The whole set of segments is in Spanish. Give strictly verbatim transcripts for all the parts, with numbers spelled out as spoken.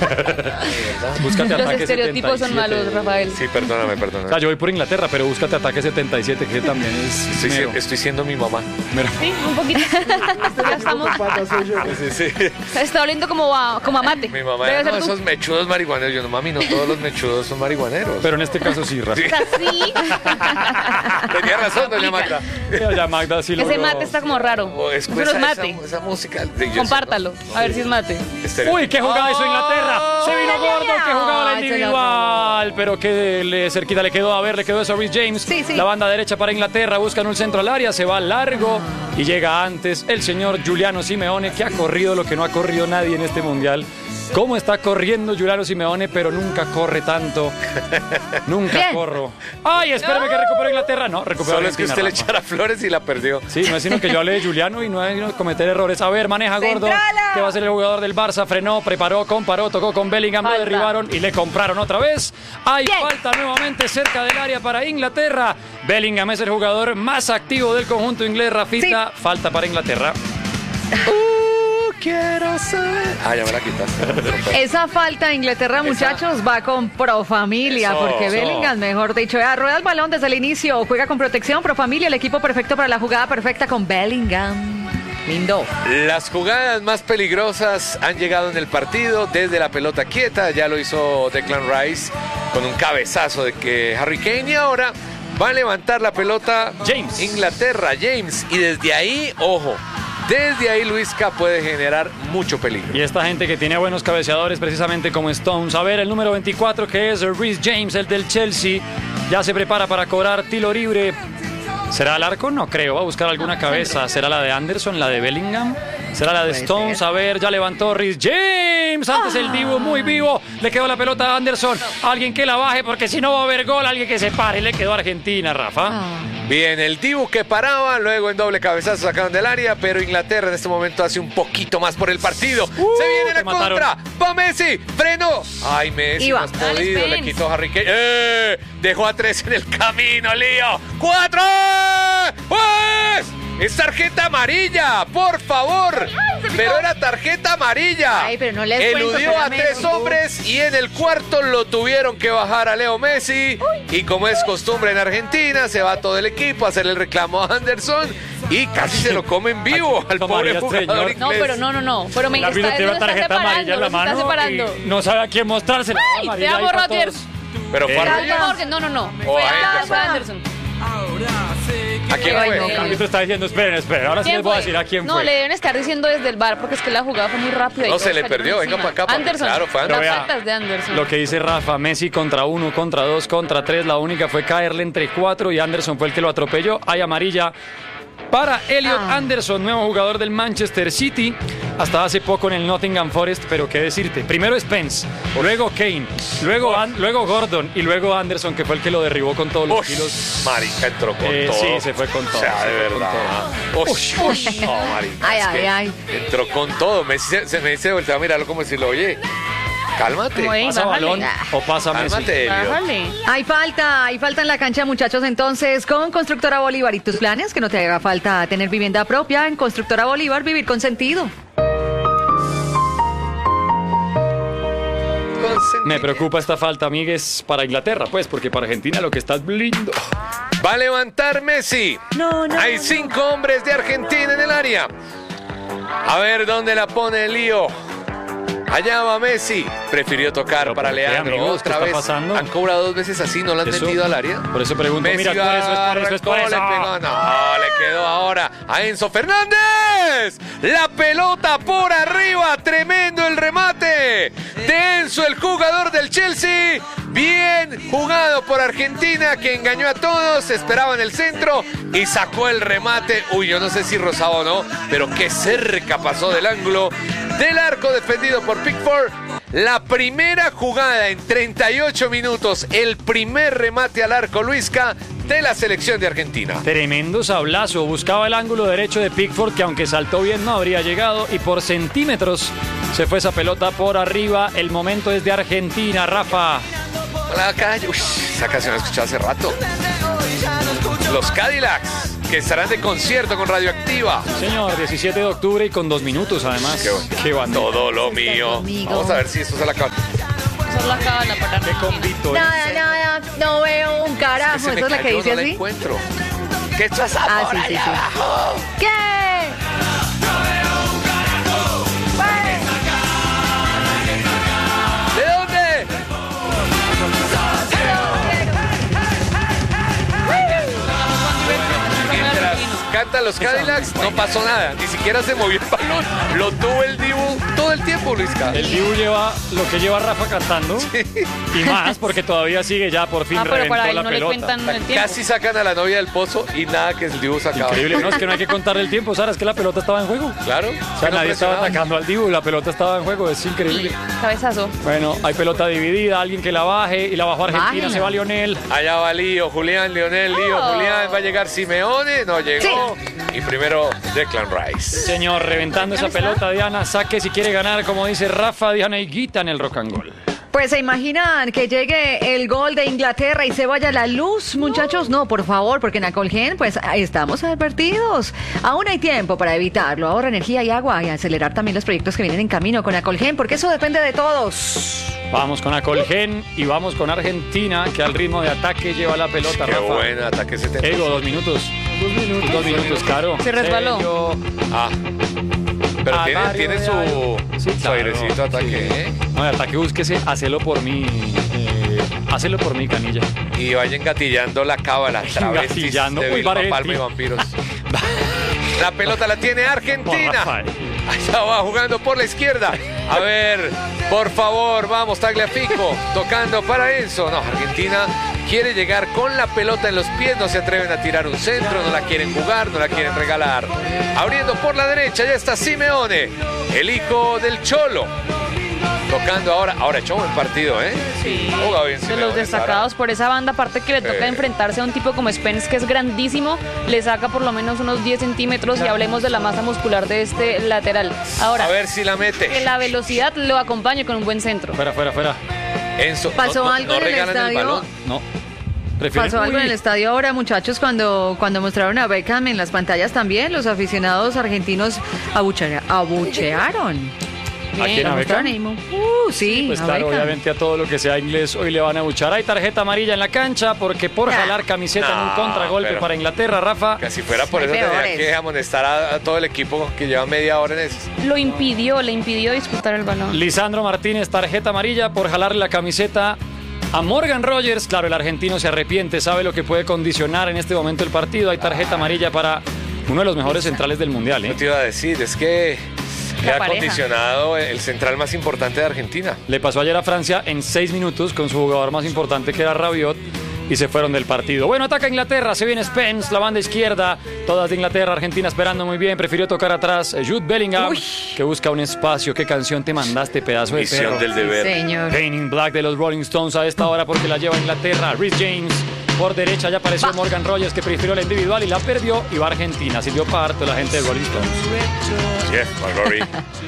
Búscate Los ataque estereotipos son setenta y siete. malos, Rafael. Sí, perdóname, perdóname. O sea, yo voy por Inglaterra, pero búscate ataque setenta y siete, que también es Estoy, mero. estoy siendo mi mamá. mero. Sí, un poquito. Ya estamos. Sí, sí. Está oliendo como a, como a mate. Mi mamá, Debe no, ser tú. esos mechudos marihuaneros. Yo no, mami, no todos los mechudos son marihuaneros. Pero en este caso sí, Rafa. Sí. Tenía razón, doña Magda. Ya Magda sí lo Ese mate está como raro. Oh, es Eso no es esa, mate. esa, esa música. de- yo sé, Compártalo. ¿no? A ver si es mate. Estereo- Uy, qué jugada hizo Inglaterra. Se vino ay, ay, gordo, ay. que jugaba la Ay, se la individual. Pero que le, cerquita le quedó, a ver, le quedó eso a Reece James. Sí, sí. La banda derecha para Inglaterra, buscan un centro al área, se va largo y llega antes el señor Giuliano Simeone, que ha corrido lo que no ha corrido nadie en este mundial. ¿Cómo está corriendo Giuliano Simeone? Pero nunca corre tanto. Nunca Bien. corro. ¡Ay, espérame que recupero Inglaterra! No, recuperó Solo es que Argentina, usted le Rafa. echara flores y la perdió. Sí, no es sino que yo hablé de Giuliano y no hay que cometer errores. A ver, maneja Gordo, ¡Centrala! que va a ser el jugador del Barça. Frenó, preparó, comparó, tocó con Bellingham, Falta. lo derribaron y le compraron otra vez. Hay Bien. falta nuevamente cerca del área para Inglaterra. Bellingham es el jugador más activo del conjunto inglés. Rafita, falta para Inglaterra. Quiero saber. Ah, ya me la quitaste. Esa falta de Inglaterra, muchachos, va con Pro Familia, Eso, porque eso. Bellingham, mejor dicho, ya rueda el balón desde el inicio, juega con protección. Pro Familia, el equipo perfecto para la jugada perfecta con Bellingham. Lindo. Las jugadas más peligrosas han llegado en el partido desde la pelota quieta. Ya lo hizo Declan Rice con un cabezazo de que Harry Kane, y ahora va a levantar la pelota James. Inglaterra, James. Y desde ahí, ojo, desde ahí Luisca puede generar mucho peligro. Y esta gente que tiene buenos cabeceadores, precisamente como Stones. A ver, el número veinticuatro, que es Reece James, el del Chelsea, ya se prepara para cobrar tiro libre. ¿Será el arco? No creo. Va a buscar alguna cabeza. ¿Será la de Anderson, la de Bellingham? ¿Será la de Puede Stones? ser. A ver, ya levantó Reece James. Antes el Dibu, muy vivo. Le quedó la pelota a Anderson. Alguien que la baje, porque si no va a haber gol. Alguien que se pare. Le quedó a Argentina, Rafa. Bien, el Dibu que paraba, luego en doble cabezazo sacaron del área, pero Inglaterra en este momento hace un poquito más por el partido. Se viene la te mataron. contra, va Messi, frenó. Ay, Messi, Iba. no has Dale, podido, le Spence. quitó a Harry Kane. ¡Eh! Dejó a tres en el camino, Lío. ¡Cuatro! ¡Pues! Es tarjeta amarilla, por favor. Pero era tarjeta amarilla. Ay, pero no les cuento, Eludió a espérame. tres hombres y en el cuarto lo tuvieron que bajar a Leo Messi. Y como es costumbre en Argentina, se va todo el equipo a hacer el reclamo a Anderson y casi se lo comen vivo al pobre Amarilla, jugador señor. inglés. No, pero no, no, no. Pero me El árbitro está, tiene nos está tarjeta amarilla en la separando, nos está mano separando. y no sabe a quién mostrársela. Ay, Amarilla te amo, ahí para Rodgers. todos. Pero fue Eh, a Calma, Morgan. No, no, no. O Fue a a Anderson. fue a Anderson. ¿A quién Ay, fue? no, El árbitro está diciendo, esperen, esperen. Ahora sí ¿Quién les voy a fue? decir a quién No, fue. le deben estar diciendo desde el bar porque es que la jugada fue muy rápida. y No, todos se le cayeron perdió. Venga encima. para acá, para- Anderson. claro, fue Pero Las vea, faltas de Anderson. Lo que dice Rafa, Messi contra uno, contra dos, contra tres. La única fue caerle entre cuatro y Anderson fue el que lo atropelló. Hay amarilla para Elliot Ah. Anderson, nuevo jugador del Manchester City. Hasta hace poco en el Nottingham Forest, pero qué decirte. Primero Spence, luego Kane, luego, An- luego Gordon y luego Anderson, que fue el que lo derribó con todos los Ush, kilos. marica, entró con Eh, todo. sí, se fue con todo, O sea, se de fue con verdad. Ush, ush. No, marica. Ay, es ay, que ay. Entró con todo. Messi se, se me dice de vuelta a mirarlo como decirlo, oye, cálmate. Como, ey, ¿Pasa bájale. balón o pasa Messi? Cálmate, Elliot. Bájale. Hay falta, hay falta en la cancha, muchachos. Entonces, con Constructora Bolívar y tus planes, que no te haga falta tener vivienda propia. En Constructora Bolívar, vivir con sentido. Me preocupa esta falta, amigues, para Inglaterra, pues, porque para Argentina lo que está es blindo. Va a levantar Messi. No, no. Hay cinco hombres de Argentina en el área. A ver dónde la pone el lío. Allá va Messi. Prefirió tocar ¿Pero para por qué, Leandro. amigos? Otra ¿Qué está vez. pasando? Han cobrado dos veces así, no lo han Eso- metido al área. Por eso pregunto, Messi mira, es por eso, es por eso, es por arrancó, eso. le pegó. No, le quedó ahora a Enzo Fernández. La pelota por arriba. Tremendo el remate de Enzo, el jugador del Chelsea. Bien jugado por Argentina, que engañó a todos. Esperaba en el centro y sacó el remate. Uy, yo no sé si rozaba o no, pero qué cerca pasó del ángulo del arco defendido por Pickford. La primera jugada en treinta y ocho minutos, el primer remate al arco, Luisca, de la selección de Argentina. Tremendo sablazo. Buscaba el ángulo derecho de Pickford, que aunque saltó bien no habría llegado. Y por centímetros se fue esa pelota por arriba. El momento es de Argentina, Rafa. La calle. Uy, esa canción la escuché hace rato. Los Cadillacs. que estarán de concierto con Radioactiva. Señor, diecisiete de octubre y con dos minutos además. Qué bueno. Qué bandera. Todo lo mío. Conmigo. Vamos a ver si esto se la acaba. Solo acaba la para Qué convito. Nada, nada, no veo un carajo. Se me Esa es la que cayó, dice no la así. encuentro. ¿Qué echas a Ah, por sí, sí, allá sí. abajo? ¿Qué? ¿De dónde? Mientras cantan los Cadillacs, no pasó nada. Ni siquiera se movió el balón. Lo tuvo el Dibu todo el tiempo, Luisca. El Dibu lleva lo que lleva Rafa cantando y más porque todavía sigue ya por fin Ah, pero reventó para él la no le pelota. cuentan el tiempo. Casi sacan a la novia del pozo y nada que el Dibu sacaba. Increíble, no, es que no hay que contar el tiempo, Sara, es que la pelota estaba en juego. Claro. O sea, no nadie estaba presionaba. atacando al Dibu, la pelota estaba en juego, es increíble. Cabezazo. Bueno, hay pelota dividida, alguien que la baje y la bajó Argentina, Bájela. se va Lionel. Allá va Lío, Julián, Lionel, Lío, Oh. Julián. Va a llegar Simeone, no llegó. Y primero Declan Rice. Señor, reventando esa pelota, Diana, saque si quiere ganar, como dice Rafa, Diana y Guita en el rock and roll. Pues se imaginan que llegue el gol de Inglaterra y se vaya la luz, muchachos. No, por favor, porque en Acolgen, pues estamos advertidos. Aún hay tiempo para evitarlo. Ahorra energía y agua y acelerar también los proyectos que vienen en camino con Acolgen, porque eso depende de todos. Vamos con Acolgen y vamos con Argentina, que al ritmo de ataque lleva la pelota, Qué Rafa. buen ataque setenta. Ego, dos minutos. Dos minutos. Dos minutos, Caro. Se resbaló. Serio. Ah. Pero Ah, tiene, Mario tiene de su, Ayo. Sí, su claro. airecito ataque, ¿eh? No, de ataque búsquese, hacelo por mí. Eh, hacelo por mí, Canilla. Y vayan gatillando la cábala. Travestis Gatillando. de Uy, Vilma Varetti. Palma y vampiros. La pelota la tiene Por Argentina. Rafael. Allá va jugando por la izquierda. A ver, por favor, vamos, Tagliafico. Tocando para Enzo. No, Argentina quiere llegar con la pelota en los pies. No se atreven a tirar un centro. No la quieren jugar, no la quieren regalar. Abriendo por la derecha, ya está Simeone, el hijo del Cholo. Tocando ahora. Ahora echó un partido, ¿eh? Sí. Juega bien De Simeone, los destacados por esa banda, aparte que le toca Eh. enfrentarse a un tipo como Spence, que es grandísimo, le saca por lo menos unos diez centímetros y hablemos de la masa muscular de este lateral. Ahora, A ver si la que mete. la velocidad lo acompañe con un buen centro. Fuera, fuera, fuera. Enzo, Pasó no, no- algo no en el regalan el estadio. balón. No. ¿Prefieren? Pasó algo en Uy. el estadio ahora, muchachos, cuando, cuando mostraron a Beckham en las pantallas también. Los aficionados argentinos abuchea- abuchearon. ¿A quién, a Lo mostraron Beckham? ahí, Uh, sí, Pues a claro, Beckham. obviamente a todo lo que sea inglés hoy le van a buchar. Hay tarjeta amarilla en la cancha porque por Nah. jalar camiseta en un No, contragolpe pero- para Inglaterra, Rafa. Que si fuera por Hay eso tenía peores. que amonestar a, a todo el equipo que lleva media hora en eso. Lo impidió, le impidió disputar el balón. Lisandro Martínez, tarjeta amarilla por jalarle la camiseta a Morgan Rogers. Claro, el argentino se arrepiente, sabe lo que puede condicionar en este momento el partido. Hay tarjeta amarilla para uno de los mejores centrales del Mundial, No ¿eh? te iba a decir, es que La queda pareja. condicionado el central más importante de Argentina. Le pasó ayer a Francia en seis minutos con su jugador más importante que era Rabiot y se fueron del partido. Bueno, ataca Inglaterra, se viene Spence, la banda izquierda, todas de Inglaterra, Argentina esperando muy bien, prefirió tocar atrás eh, Jude Bellingham, Uy. que busca un espacio. ¿Qué canción te mandaste, pedazo de Misión perro? del deber. Señor. Pain in Black de los Rolling Stones a esta hora porque la lleva Inglaterra. Rhys James por derecha, ya apareció Va. Morgan Rogers que prefirió la individual y la perdió y va Argentina. Silvio Parto, la gente de Rolling Stones. Jeff Margory.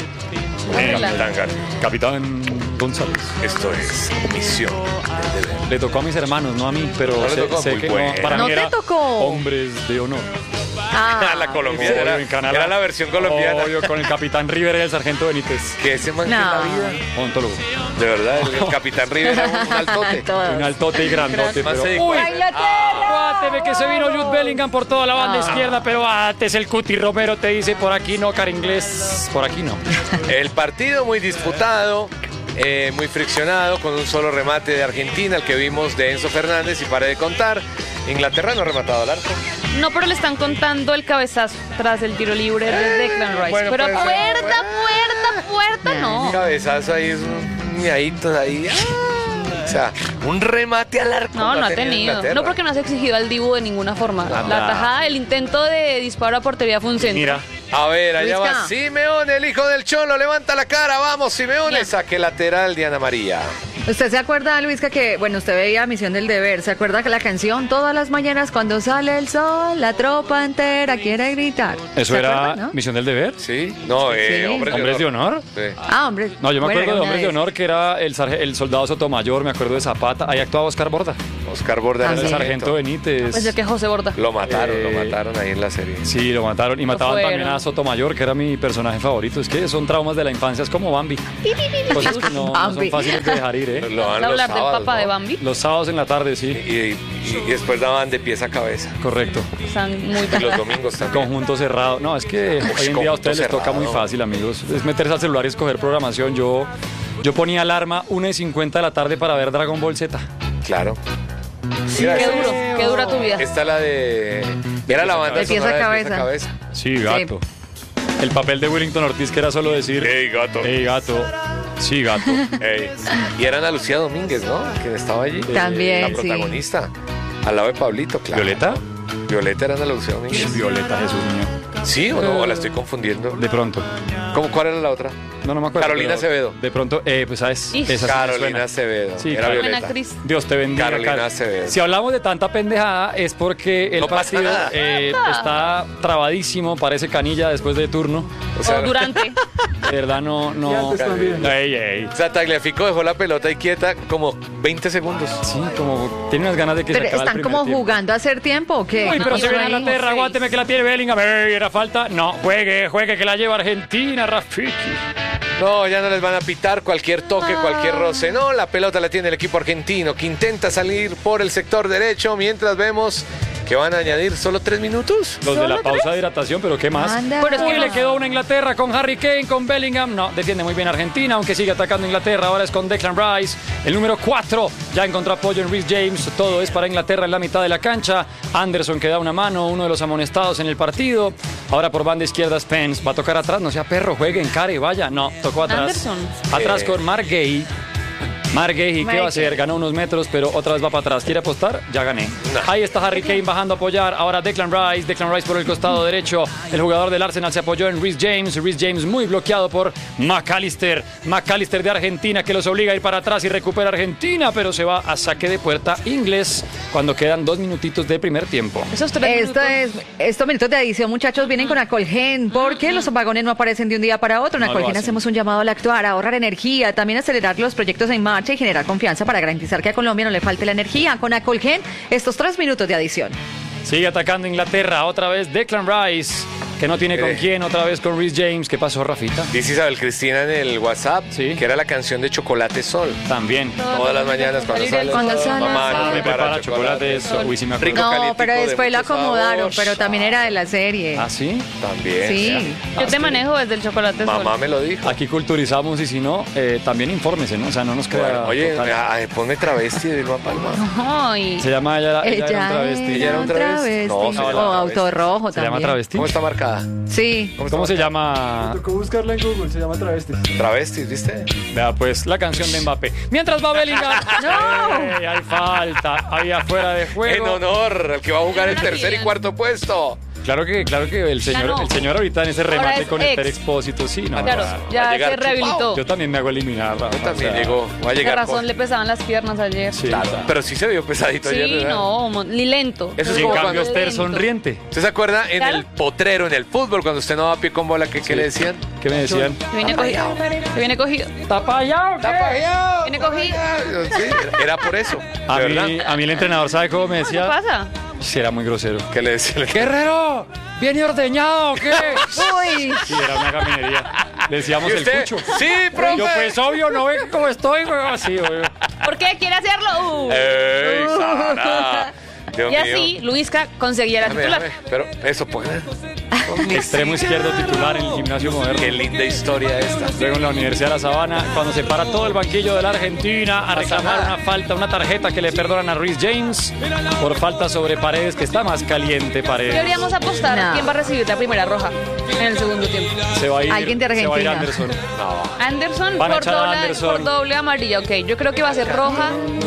Hola. Capitán Gar- Capitán González. Esto es Misión del deber. Le tocó a mis hermanos, no a mí, pero No le sé, tocó, sé muy que bueno. no. Para No mí te era tocó. Hombres de honor. Ah, la colombiana Obvio, era, en Canadá. era la versión colombiana. Obvio, con el capitán Rivera y el sargento Benítez. Que ese man que No. en la vida. Odontólogo. De verdad, el, el capitán Rivera era un altote. Todos. Un altote y grandote. Más Pero... se ¡Uy! dijo. Guáteme que se vino Jude Bellingham por toda la banda Ah. izquierda, pero antes el Cuti Romero te dice por aquí no, cara inglés, por aquí no. El partido muy disputado, eh, muy friccionado, con un solo remate de Argentina, el que vimos de Enzo Fernández, y pare de contar. Inglaterra no ha rematado al arco. No, pero le están contando el cabezazo tras el tiro libre de Declan Rice. bueno, pero pues, puerta, bueno. puerta, puerta, Un no. cabezazo ahí, un miaditos ahí. ¡Ah! O sea, un remate al arco. No, no ha tenido tenido. Inglaterra. No, porque no has exigido al Dibu de ninguna forma. Anda. La tajada, el intento de disparo a portería fue un centro. Mira, A ver, allá Luisca. va Simeone, el hijo del Cholo, levanta la cara, vamos Simeone, Ya. saque lateral Diana María. ¿Usted se acuerda, Luisca, que, bueno, usted veía Misión del Deber? ¿Se acuerda que la canción todas las mañanas cuando sale el sol, la tropa entera quiere gritar? eso ¿Se era acuerdan, no? Misión del Deber. Sí, no, eh, Sí. hombres, ¿Hombres de honor? Sí. Ah, hombre. No, yo me Bueno, acuerdo de una Hombres de vez. Honor que era el, sarge- el soldado Sotomayor, me acuerdo de Zapata, ahí actuaba Oscar Borda. Oscar Borda era El el sargento Benítez. Pensé que José Borda. Lo mataron, Eh, lo mataron ahí en la serie. Sí, lo mataron. Y mataban fueron. también a Sotomayor, que era mi personaje favorito. Es que son traumas de la infancia, es como Bambi. Cosas que no, no son Bambi. fáciles de dejar ir, ¿eh? Lo ¿Vas dan a los hablar del sábados, papá ¿no? de Bambi? Los sábados en la tarde, Y, sí. y- y después daban de pies a cabeza. Correcto. Están muy Y los domingos también. Conjunto cerrado. No, es que hoy en día a conjunto ustedes les toca cerrado. muy fácil, amigos. Es meterse al celular y escoger programación. Yo, yo ponía alarma una y cincuenta de la tarde para ver Dragon Ball Z. Claro. Qué Mira, duro, qué dura tu vida. esta es la de... Era la banda De pies a sonora de cabeza. cabeza. Sí, gato. El papel de Wellington Ortiz, que era solo decir... Ey, gato. Ey, gato. Sí, gato. Ey. Y era Ana Lucía Domínguez, ¿no? Que estaba allí. También, La sí. protagonista. Al lado de Pablito, claro. ¿Violeta? Violeta era Ana Lucía Domínguez. Violeta, Jesús mío. ¿Sí o no? ¿O la estoy confundiendo? De pronto. ¿Cómo, ¿Cuál era la otra? No, no me acuerdo. Carolina pero Acevedo. De pronto, eh, pues sabes. Ish. esa sí me Carolina suena. Acevedo. Sí, era claro. Buena Violeta. actriz. Dios te bendiga. Carolina Car- Acevedo. Si hablamos de tanta pendejada es porque el No pasa partido nada. eh, está trabadísimo, parece canilla después de turno. O sea, O durante. De verdad no, no. Ey, ey. o sea, Tagliafico dejó la pelota ahí quieta como veinte segundos. Sí, como tiene unas ganas de que Pero se acabe el están primer como tiempo. jugando a hacer tiempo, ¿o qué? Uy, pero ¿Qué se viene pasó a ahí? Inglaterra, aguánteme que la tiene Bellingham. Ey, era falta. No, juegue, juegue que la lleva Argentina, Rafiki. No, ya no les van a pitar cualquier toque, cualquier roce. No, la pelota la tiene el equipo argentino, que intenta salir por el sector derecho, mientras vemos que van a añadir solo tres minutos. Los de la ¿Solo pausa tres? de hidratación, pero ¿qué más? Anda. Pero es que Uy, no. le quedó una Inglaterra con Harry Kane, con Bellingham. No, defiende muy bien Argentina, aunque sigue atacando Inglaterra. Ahora es con Declan Rice, el número cuatro. Ya encontró apoyo en Reece James. Todo es para Inglaterra en la mitad de la cancha. Anderson que da una mano, uno de los amonestados en el partido. Ahora por banda izquierda Spence. Va a tocar atrás, no sea perro, juegue, encare, vaya. No, tocó atrás. Anderson. Atrás Eh. con Mark Gay. Mark Gay, ¿qué va a hacer? Ganó unos metros, pero otra vez va para atrás. ¿Quiere apostar? Ya gané. No. Ahí está Harry Kane bajando a apoyar. Ahora Declan Rice. Declan Rice por el costado derecho. El jugador del Arsenal se apoyó en Reece James. Reece James muy bloqueado por McAllister. McAllister de Argentina que los obliga a ir para atrás y recupera Argentina, pero se va a saque de puerta inglés cuando quedan dos minutitos de primer tiempo. Esos tres Esto minutos. es, estos minutos de adición, muchachos, vienen con Acolgen, porque los apagones no aparecen de un día para otro. En No lo Acolgen hacen. hacemos un llamado al actuar, a ahorrar energía, también acelerar los proyectos en marcha y generar confianza para garantizar que a Colombia no le falte la energía. Con Acolgen, estos tres minutos de adición. Sigue atacando Inglaterra. Otra vez Declan Rice, que no tiene con Eh. quién. Otra vez con Reece James. ¿Qué pasó, Rafita? Dice Isabel Cristina en el WhatsApp Sí. que era la canción de Chocolate Sol. También. Todas las mañanas cuando Salir del sale. Cuando sale Mamá, el no sol. me Me prepara para chocolate. chocolate. Uy, sí me acuerdo. Rico. No, calientico, pero de después lo mucho acomodaron, sabor. pero también era de la serie. ¿Ah, sí? También. Sí. Yo te manejo desde el chocolate Mamá sol. me lo dijo. Aquí culturizamos y si no, eh, también infórmese, ¿no? O sea, no nos crea. Bueno, oye, total. ay, ponme travesti de Vilma Palma. Ay, Se llama ella, ella, era un travesti. Ella era un travesti. No, No, se llama o travesti. auto rojo ¿Se también. llama travesti? ¿Cómo está marcada? Sí. ¿Cómo se llama? Tocó buscarla en Google, se llama Travestis. Travestis, ¿viste? Vea, pues, la canción de Mbappé. Mientras va Bellingham. ¡No! Hay falta. Ahí afuera de En juego. honor al que va a jugar el tercer y cuarto puesto. Claro que, claro que el señor, no. el señor ahorita en ese Ahora remate es con el ex. Ter Expósito, sí, no. claro, no, va a ya llegar se rehabilitó. chupado. Yo también me hago eliminar, Rafa, Yo también o sea, llegó. Va a De llegar razón con- le pesaban las piernas ayer. Sí, Claro, o sea. pero sí se vio pesadito ayer, Sí, ¿verdad? no, mo- ni lento. Eso es Y en como cambio cuando- Ter Lento. sonriente. ¿Usted se acuerda en Claro. el potrero, en el fútbol, cuando usted no va a pie con bola, ¿qué, qué le decían? ¿Qué me decían? Se viene cogido. Se viene cogido. ¿Tapa ya o qué? Viene cogido. Sí, era- era por eso. A de mí, verdad. a mí el entrenador, ¿sabe cómo me ¿Qué decía? pasa? Sí, era muy grosero. ¿Qué le decían? ¡Guerrero! ¿Viene ordeñado o qué? Uy. Sí, era una gaminería. Le decíamos ¿Y el usted? cucho. Sí, profe. Yo, pues obvio, no ve cómo estoy, güey. Así, güey. ¿Por qué quiere hacerlo? Uh. ¡Ey, Sara! Dios Y mío. así Luisca conseguía la Déjame, titular. déjame, pero eso puede. Extremo izquierdo titular en el gimnasio moderno. Qué linda historia esta. Luego en la Universidad de La Sabana, cuando se para todo el banquillo de la Argentina a reclamar una falta, una tarjeta que le perdonan a Reece James por falta sobre Paredes, que está más caliente Paredes. Deberíamos apostar No. quién va a recibir la primera roja en el segundo tiempo. Se va a ir, Alguien de se va a ir Argentina. Anderson. No. Anderson Van a por echar a doble, Anderson. por doble amarilla. Ok, yo creo que va a ser roja